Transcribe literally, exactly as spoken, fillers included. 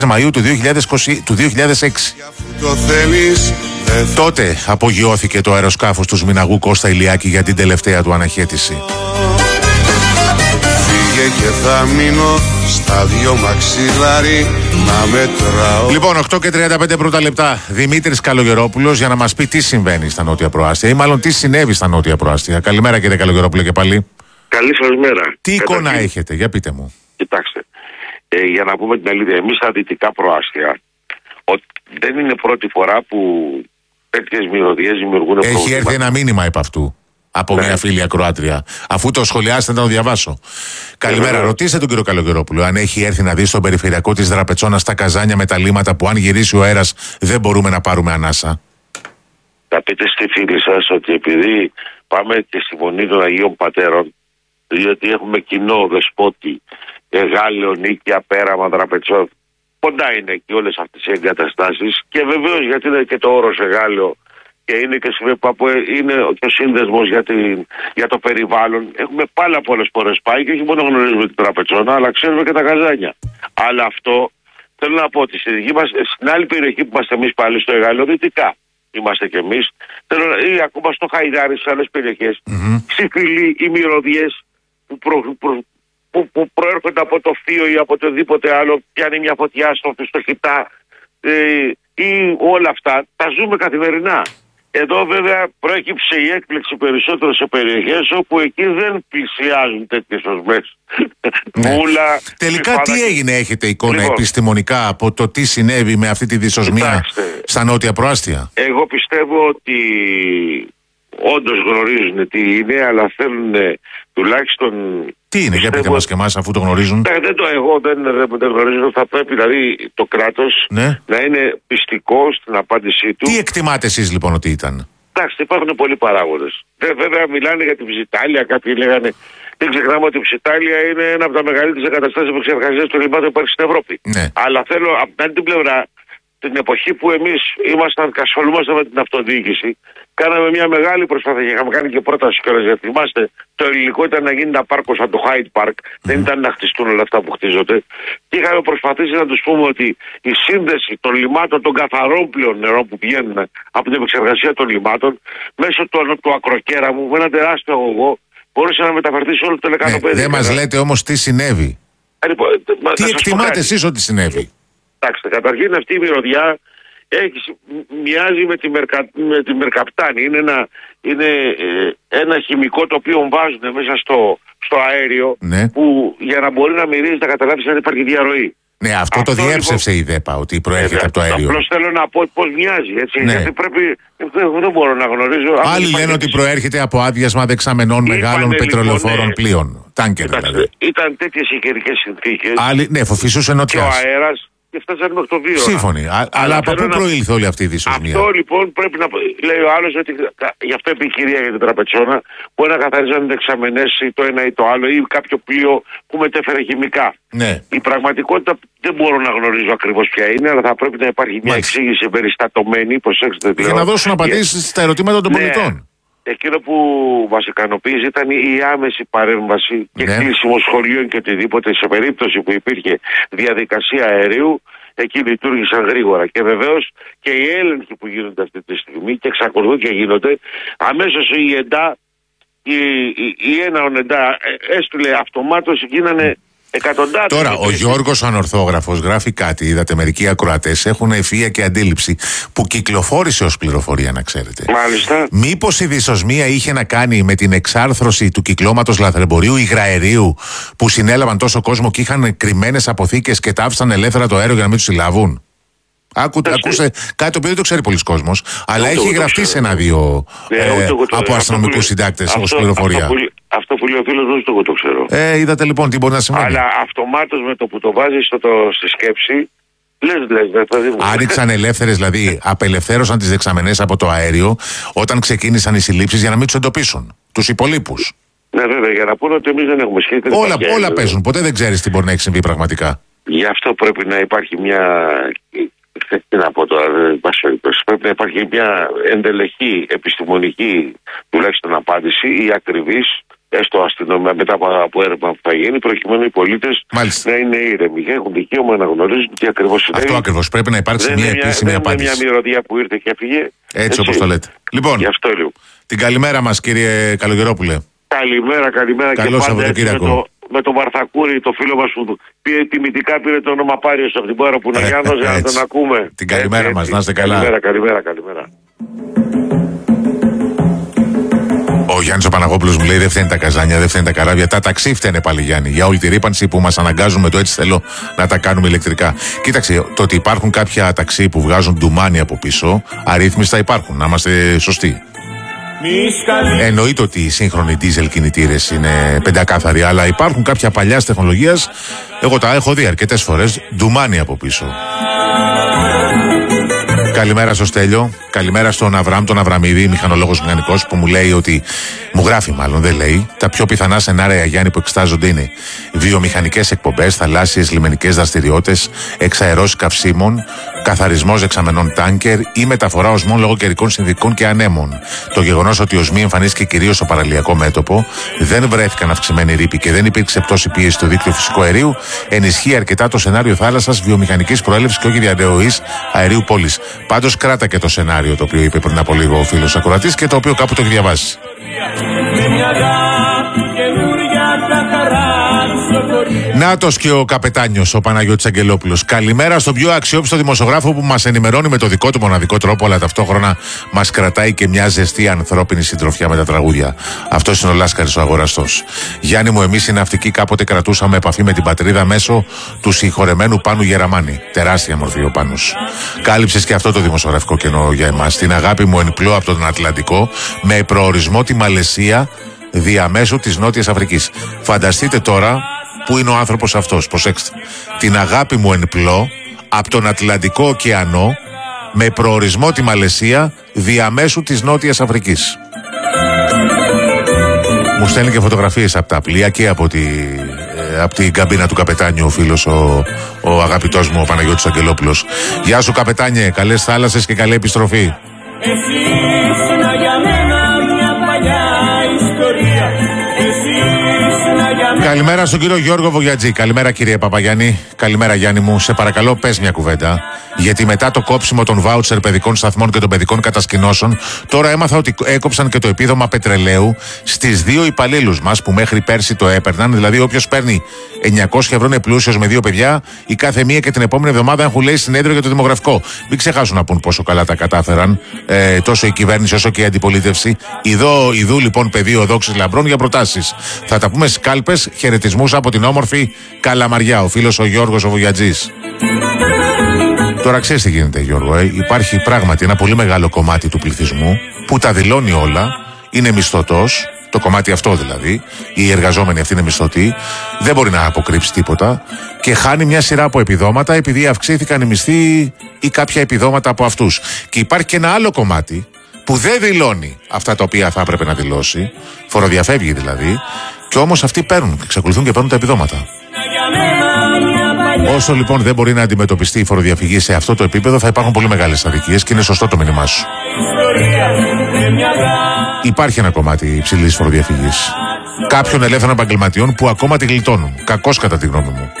Μαΐου του δύο χιλιάδες είκοσι, του δύο χιλιάδες έξι. Τότε απογειώθηκε το αεροσκάφος του Σμιναγού Κώστα Ηλιάκη για την τελευταία του αναχέτηση. Φύγε και θα μείνω στα δυο μαξιλάρι να μετράω. Λοιπόν, οκτώ και τριάντα πέντε πρώτα λεπτά. Δημήτρης Καλογερόπουλος για να μας πει τι συμβαίνει στα νότια προάστια ή μάλλον τι συνέβη στα νότια προάστια. Καλημέρα κύριε Καλογερόπουλο και πάλι. Καλή σας μέρα. Τι εικόνα Καταρχήν, έχετε, για πείτε μου. Κοιτάξτε, ε, για να πούμε την αλήθεια, εμείς στα δυτικά προάστια ο, δεν είναι πρώτη φορά που τέτοιες μυρωδιές δημιουργούν Έχει προβλήματα. έρθει ένα μήνυμα επ' αυτού από ναι. μια φίλη ακροάτρια. Αφού το σχολιάσετε να το διαβάσω. Καλημέρα, ε, ρωτήστε τον κύριο Καλογερόπουλο αν έχει έρθει να δει στον περιφερειακό της Δραπετσόνας τα καζάνια με τα λίματα που αν γυρίσει ο αέρας δεν μπορούμε να πάρουμε ανάσα. Θα πείτε στη φίλη σας ότι επειδή πάμε και στη Μονή των Αγίων Πατέρων, διότι έχουμε κοινό δεσπότη, Εγάλεο, Νίκαια, Πέραμα, Δραπετσόν, κοντά είναι και όλες αυτές οι εγκαταστάσεις και βεβαίως γιατί είναι και το όρος Εγάλεο και είναι και, είναι και ο σύνδεσμος για, την, για το περιβάλλον. Έχουμε πάρα πολλές φορές πάει και όχι μόνο γνωρίζουμε την Δραπετσόνα, αλλά ξέρουμε και τα καζάνια. Αλλά αυτό θέλω να πω ότι στη δική μας, στην άλλη περιοχή που είμαστε εμείς πάλι στο Εγάλεο, δυτικά είμαστε κι εμείς, θέλω, ή ακόμα στο Χαϊδάρι, σε άλλες περιοχές, mm-hmm. στη Φυλή, οι μυρωδιές που, προ, προ, που, που προέρχονται από το Θείο ή από οτιδήποτε άλλο, πιάνει μια φωτιά στο, στο Χιτά ε, ή όλα αυτά, τα ζούμε καθημερινά. Εδώ βέβαια προέκυψε η έκπληξη περισσότερο σε περιοχές όπου εκεί δεν πλησιάζουν τέτοιες οσμές. Ναι. Μούλα, τελικά τι και... έγινε, έχετε εικόνα λοιπόν, επιστημονικά από το τι συνέβη με αυτή τη δυσοσμία κοιτάξτε, στα νότια προάστια? Εγώ πιστεύω ότι όντως γνωρίζουν τι είναι, αλλά θέλουν τουλάχιστον... Τι είναι, για πείτε μας και εμάς αφού το γνωρίζουν. Ναι, δεν το, εγώ δεν, δεν, δεν γνωρίζω, θα πρέπει δηλαδή το κράτος ναι. να είναι πιστικό στην απάντησή του. Τι εκτιμάτε εσείς λοιπόν ότι ήταν? Εντάξει, υπάρχουν πολλοί παράγοντες. Βέβαια μιλάνε για την Ψιτάλια, κάποιοι λέγανε... Δεν ξεχνάμε ότι η Ψιτάλια είναι ένα από τα μεγαλύτερες εγκαταστάσεις επεξεργασίας των λιμάτων που υπάρχει στην Ευρώπη. Ναι. Αλλά θέλω από την άλλη την πλευρά, την εποχή που εμείς ήμασταν και ασχολούμασταν με την αυτοδιοίκηση, κάναμε μια μεγάλη προσπάθεια και είχαμε κάνει και πρόταση κιόλας. Γιατί θυμάστε, το ελληνικό ήταν να γίνει ένα πάρκο σαν το Hyde Park, mm. δεν ήταν να χτιστούν όλα αυτά που χτίζονται. Και είχαμε προσπαθήσει να τους πούμε ότι η σύνδεση των λιμάτων, των καθαρών πλέον νερών που πηγαίνουν από την επεξεργασία των λιμάτων, μέσω του, του ακροκέραμου, με ένα τεράστιο αγωγό, μπορούσε να μεταφερθεί σε όλο το λεκανοπέδιο. Ναι, δεν μας λέτε όμως τι συνέβη. Ε, λοιπόν, τι εκτιμάτε εσείς ότι συνέβη? Κοιτάξτε, καταρχήν αυτή η μυρωδιά έχει, μοιάζει με τη, μερκα, με τη μερκαπτάνη. Είναι, ένα, είναι ε, ένα χημικό το οποίο βάζουν μέσα στο, στο αέριο ναι. που για να μπορεί να μυρίζει να καταλάβεις αν υπάρχει διαρροή. Ναι, αυτό, αυτό το διέψευσε λοιπόν, η ΔΕΠΑ ότι προέρχεται ε, από το αέριο. Απλώς θέλω να πω πώς μοιάζει, έτσι. Ναι. Γιατί πρέπει, δεν μπορώ να γνωρίζω. Άλλοι λένε έτσι. Ότι προέρχεται από άδειασμα δεξαμενών μεγάλων πετρελαιοφόρων λοιπόν, πλοίων. Τάνκερ δηλαδή. Ήταν τέτοιες οι καιρικές συνθήκες. Άλλοι, ναι, φυσούσε νοτιάς. Και ο αέρας. Και φτάσαμε μέχρι το δύο. Σύμφωνοι. Α, αλλά από πού να... προήλθε όλη αυτή η δυσοσμία? Αυτό λοιπόν πρέπει να. Λέει ο άλλος ότι. Γι' αυτό είπε η κυρία για την Τραπετσόνα. Μπορεί να καθαρίζανε δεξαμενές ή το ένα ή το άλλο ή κάποιο πλοίο που μετέφερε χημικά. Ναι. Η πραγματικότητα δεν μπορώ να γνωρίζω ακριβώς ποια είναι, αλλά θα πρέπει να υπάρχει μια Μάλιστα. εξήγηση περιστατωμένη. Προσέξτε τι. Για να δώσουν απαντήσεις στα ερωτήματα των ναι. πολιτών. Εκείνο που μας ικανοποίησε ήταν η άμεση παρέμβαση και ναι. κλείσιμο σχολείων και οτιδήποτε σε περίπτωση που υπήρχε διαδικασία αερίου. Εκεί λειτουργήσαν γρήγορα. Και βεβαίως και οι έλεγχοι που γίνονται αυτή τη στιγμή και εξακολουθούν και γίνονται, αμέσως η ΕΝΤΑ, η, η, η ΕΝΑ ΕΝΤΑ έστειλε αυτομάτως, γίνανε εκατοντάδες. Τώρα, ο Γιώργος Ανορθόγραφος γράφει κάτι, είδατε μερικοί ακροατές έχουν ευφυΐα και αντίληψη που κυκλοφόρησε ως πληροφορία, να ξέρετε. Μάλιστα. Μήπως η δυσοσμία είχε να κάνει με την εξάρθρωση του κυκλώματος λαθρεμπορίου υγραερίου που συνέλαβαν τόσο κόσμο και είχαν κρυμμένες αποθήκες και τα άφησαν ελεύθερα το αέριο για να μην τους συλλάβουν? Άκου, ακούσε κάτι το οποίο δεν το ξέρει πολλοί κόσμος, αλλά έχει γραφτεί σε ένα-δύο ναι, ε, από αστυνομικούς συντάκτες ως πληροφορία. Αυτό που, αυτό που λέει ο φίλος μου, εγώ το ξέρω. Ε, είδατε λοιπόν τι μπορεί να συμβαίνει. Αλλά αυτομάτως με το που το βάζεις στο, το, στη σκέψη, λες, λες, δηλαδή. Άνοιξαν ελεύθερες, δηλαδή απελευθέρωσαν τις δεξαμενές από το αέριο όταν ξεκίνησαν οι συλλήψεις για να μην τους εντοπίσουν τους υπολείπους. Ναι, βέβαια, για να πούνε ότι εμείς δεν έχουμε σχέση. Όλα, όλα παίζουν. Ποτέ δεν ξέρεις τι μπορεί να έχει συμβεί πραγματικά. Γι' αυτό πρέπει να υπάρχει μια. Τι να πω τώρα, πρέπει να υπάρχει μια εντελεχή επιστημονική τουλάχιστον απάντηση ή ακριβής έστω αστυνομία, μετά από έρευνα που θα γίνει, προκειμένου οι πολίτες να είναι ήρεμοι. Έχουν δικαίωμα να γνωρίζουν τι ακριβώς συνέβη. Αυτό ακριβώς. Πρέπει να υπάρξει δεν μια είναι επίσημη μια, απάντηση. Δεν είναι μια μυρωδιά που ήρθε και έφυγε. Έτσι, έτσι όπως το λέτε. Λοιπόν, γι' αυτό λέω. Την καλημέρα μας, κύριε Καλογερόπουλε. Καλημέρα, καλημέρα. Καλό και πάντα έτσι με, το, με τον Βαρθακούρη, το φίλο μας που πήρε τιμητικά, πήρε το όνομα Πάριος από την Πάρο που είναι Γιάννος, για να τον ακούμε. Την καλημέρα έτσι, μας, έτσι. να είστε καλά. Καλημέρα, καλημέρα, καλημέρα. Ο Γιάννης ο Παναγόπουλος μου λέει: δεν φταίνουν τα καζάνια, δεν φταίνουν τα καράβια. Τα ταξί φταίνε πάλι, Γιάννη. Για όλη τη ρήπανση που μας αναγκάζουν με το έτσι θέλω να τα κάνουμε ηλεκτρικά. Κοίταξε, το ότι υπάρχουν κάποια ταξί που βγάζουν ντουμάνι από πίσω, αρρύθμιστα υπάρχουν. Να είμαστε σωστοί. Εννοείται ότι οι σύγχρονοι ντίζελ κινητήρες είναι πεντακάθαροι, αλλά υπάρχουν κάποια παλιάς τεχνολογίας. Εγώ τα έχω δει αρκετές φορές, ντουμάνι από πίσω. Καλημέρα στο Στέλιο, καλημέρα στον Αβραμ, τον Αβραμίδη, μηχανολόγος μηχανικός, που μου λέει ότι, μου γράφει μάλλον, δεν λέει, τα πιο πιθανά σενάρια, Γιάννη, που εξετάζονται είναι βιομηχανικές εκπομπές, θαλάσσιες λιμενικές δραστηριότητες, εξαερώσεις καυσίμων, καθαρισμός δεξαμενών τάνκερ ή μεταφορά οσμών λόγω καιρικών συνθηκών και ανέμων. Το γεγονός ότι οι οσμοί εμφανίστηκε κυρίως στο παραλιακό μέτωπο, δεν βρέθηκαν αυξημένη ρήπη και δεν υπήρξε πτώση πίεση στο δίκτυο φυσικού αερίου, ενισχύει αρκετά το σενάριο θάλασσας βιομηχανικής προέλευσης και όχι διαρροής αερίου πόλης. Πάντως κράτα και το σενάριο το οποίο είπε πριν από λίγο ο φίλος ακροατής και το οποίο κάπου το έχει διαβάσει. Νάτος και ο καπετάνιος, ο Παναγιώτης Αγγελόπουλος. Καλημέρα στον πιο αξιόπιστο δημοσιογράφο που μας ενημερώνει με το δικό του μοναδικό τρόπο, αλλά ταυτόχρονα μας κρατάει και μια ζεστή ανθρώπινη συντροφιά με τα τραγούδια. Αυτός είναι ο Λάσκαρης ο αγοραστός. Γιάννη μου, εμείς οι ναυτικοί κάποτε κρατούσαμε επαφή με την πατρίδα μέσω του συγχωρεμένου Πάνου Γεραμάνη. Τεράστια μορφή ο Πάνος. Κάλυψες και αυτό το δημοσιογραφικό κενό για εμάς. Την αγάπη μου εν πλώ από τον Ατλαντικό, με προορισμό τη Μαλαισία, διαμέσου της Νότιας Αφρικής. Φανταστείτε τώρα που είναι ο άνθρωπος αυτός. Προσέξτε. Την αγάπη μου εν πλώ από τον Ατλαντικό ωκεανό, με προορισμό τη Μαλαισία, διαμέσου της Νότιας Αφρικής. Μου στέλνει και φωτογραφίες από τα πλοία και από, τη, ε, από την καμπίνα του καπετάνιου ο φίλος, ο, ο αγαπητός μου ο Παναγιώτης Αγγελόπουλος. Γεια σου καπετάνιε, καλές θάλασσες και καλή επιστροφή. Καλημέρα στον κύριο Γιώργο Βογιατζή. Καλημέρα κύριε Παπαγιάννη. Καλημέρα Γιάννη μου. Σε παρακαλώ πες μια κουβέντα. Γιατί μετά το κόψιμο των βάουτσερ παιδικών σταθμών και των παιδικών κατασκηνώσεων, τώρα έμαθα ότι έκοψαν και το επίδομα πετρελαίου στις δύο υπαλλήλους μας που μέχρι πέρσι το έπαιρναν. Δηλαδή όποιος παίρνει εννιακόσια ευρώ είναι πλούσιος με δύο παιδιά, η κάθε μία και την επόμενη εβδομάδα έχουν λέει συνέδριο για το δημογραφικό. Μην ξεχάσουν να πούν πόσο καλά τα κατάφεραν ε, τόσο η κυβέρνηση όσο και η αντιπολίτευση. Ιδώ, ιδού λοιπόν πεδίο δόξης λαμπρών για προτάσεις. Θα τα πούμε στις κάλπες. Χαιρετισμούς από την όμορφη Καλαμαριά, ο φίλος ο Γιώργος ο Βογιατζής. Τώρα ξέρεις τι γίνεται Γιώργο, ε? Υπάρχει πράγματι ένα πολύ μεγάλο κομμάτι του πληθυσμού που τα δηλώνει όλα, είναι μισθωτός, το κομμάτι αυτό δηλαδή, οι εργαζόμενοι αυτοί είναι μισθωτοί, δεν μπορεί να αποκρύψει τίποτα και χάνει μια σειρά από επιδόματα επειδή αυξήθηκαν οι μισθοί ή κάποια επιδόματα από αυτούς. Και υπάρχει και ένα άλλο κομμάτι που δεν δηλώνει αυτά τα οποία θα έπρεπε να δηλώσει, φοροδιαφεύγει δηλαδή, και όμως αυτοί παίρνουν, εξακολουθούν και παίρνουν τα επιδόματα. Όσο λοιπόν δεν μπορεί να αντιμετωπιστεί η φοροδιαφυγή σε αυτό το επίπεδο, θα υπάρχουν πολύ μεγάλες αδικίες και είναι σωστό το μήνυμά σου. Υπάρχει ένα κομμάτι υψηλής φοροδιαφυγής κάποιων ελεύθερων επαγγελματιών που ακόμα τη γλιτώνουν. Κακώς κατά τη γνώμη μου.